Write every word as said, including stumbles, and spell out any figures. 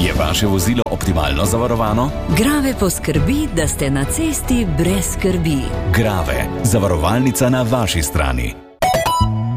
Je vaše vozilo optimalno zavarovano? Grave poskrbi, da ste na cesti brez skrbi. Grave, zavarovalnica na vaši strani.